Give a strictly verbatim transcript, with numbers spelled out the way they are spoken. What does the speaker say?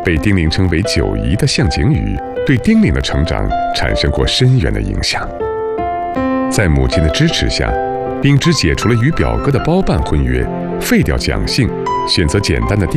被丁玲称为九姨的向景宇，对丁玲的成长产生过深远的影响。在母亲的支持下，秉之解除了与表哥的包办婚约，废掉蒋姓，选择简单的